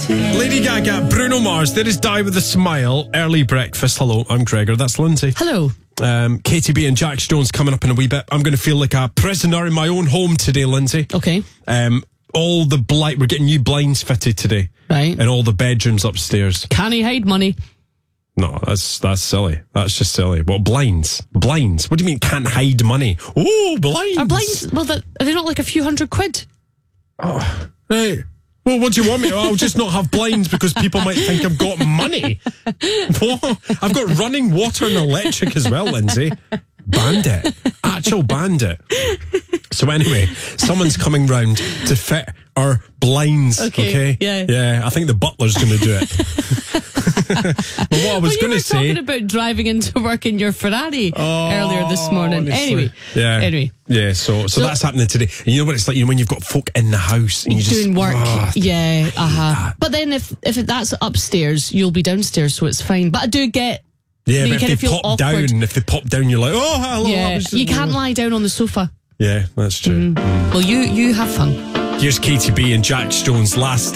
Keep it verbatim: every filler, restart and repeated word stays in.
Lady Gaga, Bruno Mars, there is Die With A Smile, Early Breakfast. Hello, I'm Gregor, that's Lindsay. Hello. Um, Katie B and Jack Jones coming up in a wee bit. I'm going to feel like a prisoner in my own home today, Lindsay. Okay. Um, all the blind, we're getting new blinds fitted today. Right. In all the bedrooms upstairs. Can he hide money? No, that's that's silly. That's just silly. What, blinds? Blinds? What do you mean can't hide money? Oh, blinds. Are blinds, well, that, are they not like a few hundred quid? Oh, right. Well, what do you want me? I'll just not have blinds because people might think I've got money. What? I've got running water and electric as well, Lindsay. Bandit. Actual bandit. So anyway, someone's coming round to fit our blinds, okay? Okay, yeah. Yeah, I think the butler's going to do it. But what I was well, going to say... you were talking about driving into work in your Ferrari oh, earlier this morning. Honestly. Anyway. Yeah. Anyway. Yeah, so, so So- that's happening today. And you know what it's like, you know, when you've got folk in the house and you just... Doing work. Oh, yeah, uh-huh. But then if, if that's upstairs, you'll be downstairs, so it's fine. But I do get... yeah, you but kind if of they feel pop awkward. down, if they pop down, you're like, oh, hello. I Yeah, was just- you can't lie down on the sofa. Yeah, that's true. Mm. Well, you, you have fun. Here's Katie B and Jack Jones last